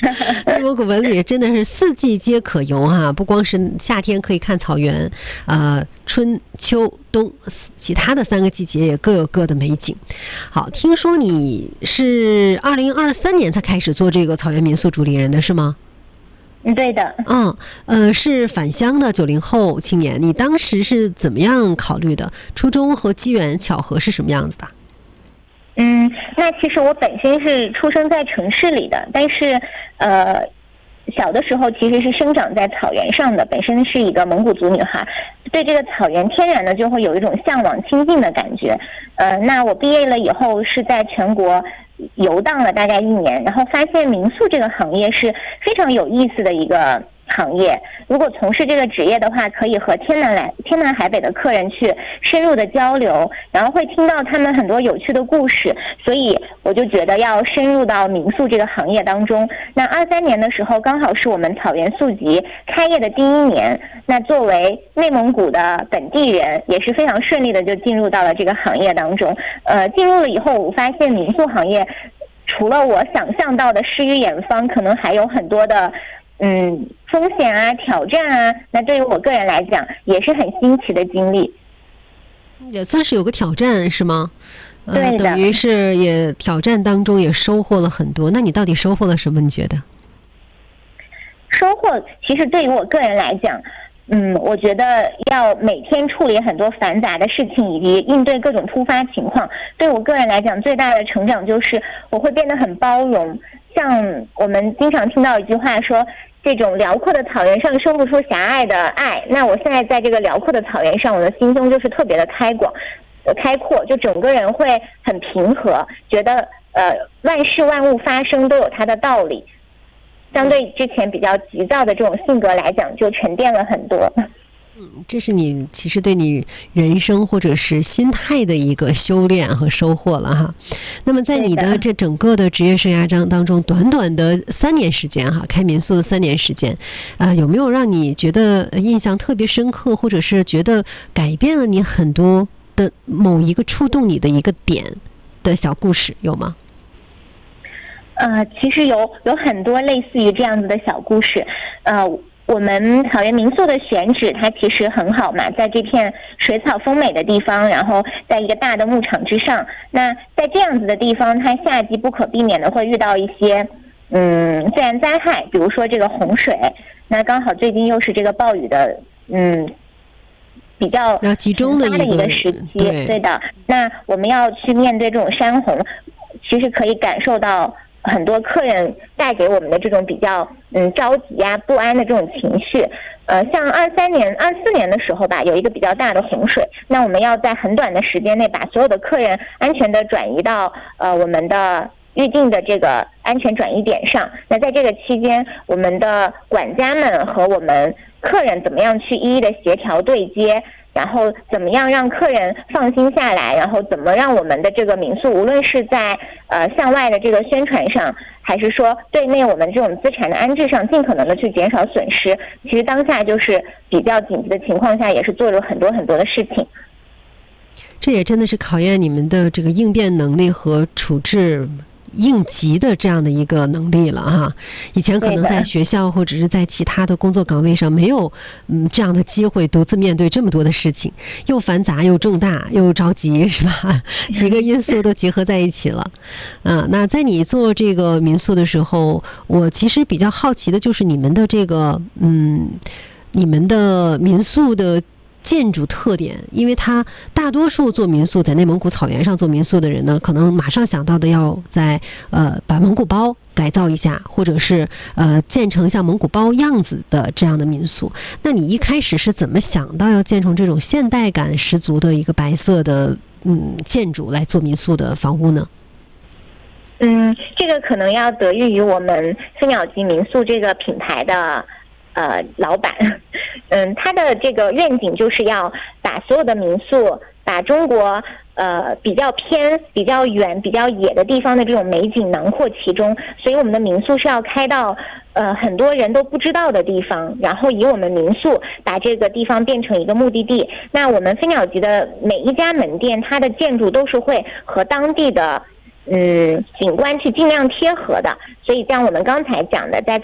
内蒙古文旅真的是四季皆可游哈，不光是夏天可以看草原，春秋冬其他的3个季节也各有各的美景。好，听说你是2023年才开始做这个草原民宿主理人的是吗？ 对的。 是返乡的90后青年，你当时是怎么样考虑的？初衷和机缘巧合是什么样子的？ 那其实我本身是出生在城市里的，但是小的时候其实是生长在草原上的，本身是一个蒙古族女孩，对这个草原天然的就会有一种向往亲近的感觉。那我毕业了以后是在全国游荡了大概1年，然后发现民宿这个行业是非常有意思的一个行业。如果从事这个职业的话，可以和天南海北的客人去深入的交流，然后会听到他们很多有趣的故事，所以我就觉得要深入到民宿这个行业当中。那23年的时候，刚好是我们草原宿集开业的第1年，那作为内蒙古的本地人，也是非常顺利的就进入到了这个行业当中。进入了以后，我发现民宿行业除了我想象到的诗与远方，可能还有很多的风险啊、挑战啊，那对于我个人来讲也是很新奇的经历。 也算是有个挑战是吗？ 对的， 等于是也挑战当中也收获了很多。那你到底收获了什么？你觉得？ 收获其实对于我个人来讲，我觉得要每天处理很多繁杂的事情，以及应对各种突发情况，对我个人来讲最大的成长就是我会变得很包容。像我们经常听到一句话说，这种辽阔的草原上生不出狭隘的爱，那我现在在这个辽阔的草原上，我的心胸就是特别的开阔，就整个人会很平和，觉得万事万物发生都有它的道理。相对之前比较急躁的这种性格来讲，就沉淀了很多。 这是你其实对你人生或者是心态的一个修炼和收获了哈。那么在你的这整个的职业生涯当中，短短的3年时间哈，开民宿的3年时间，有没有让你觉得印象特别深刻，或者是觉得改变了你很多的某一个触动你的一个点的小故事，有吗？ 其实有很多类似于这样子的小故事。我们草原民宿的选址它其实很好嘛，在这片水草丰美的地方，然后在一个大的牧场之上。那在这样子的地方，它夏季不可避免的会遇到一些自然灾害，比如说这个洪水。那刚好最近又是这个暴雨的比较集中的一个时期，对的。那我们要去面对这种山洪，其实可以感受到很多客人带给我们的这种比较着急啊、不安的这种情绪。像24年的时候吧，有一个比较大的洪水，那我们要在很短的时间内把所有的客人安全的转移到我们的预定的这个安全转移点上。那在这个期间，我们的管家们和我们客人怎么样去一一的协调对接，然后怎么样让客人放心下来，然后怎么让我们的这个民宿无论是在向外的这个宣传上，还是说对内我们这种资产的安置上，尽可能的去减少损失。其实当下就是比较紧急的情况下，也是做了很多很多的事情。 这也真的是考验你们的这个应变能力和处置应急的这样的一个能力了哈。以前可能在学校或者是在其他的工作岗位上没有这样的机会独自面对这么多的事情，又繁杂又重大又着急，是吧？几个因素都结合在一起了。那在你做这个民宿的时候，我其实比较好奇的就是你们的这个你们的民宿的建筑特点，因为它大多数做民宿在内蒙古草原上做民宿的人呢，可能马上想到的要在把蒙古包改造一下，或者是建成像蒙古包样子的这样的民宿。那你一开始是怎么想到要建成这种现代感十足的一个白色的建筑来做民宿的房屋呢？ 这个可能要得益于我们飞鸟集民宿这个品牌的老板。他的这个愿景就是要把所有的民宿，把中国比较偏、比较远、比较野的地方的这种美景囊括其中，所以我们的民宿是要开到很多人都不知道的地方，然后以我们民宿把这个地方变成一个目的地。那我们飞鸟集的每一家门店，它的建筑都是会和当地的景观是尽量贴合的。所以像我们刚才讲的，在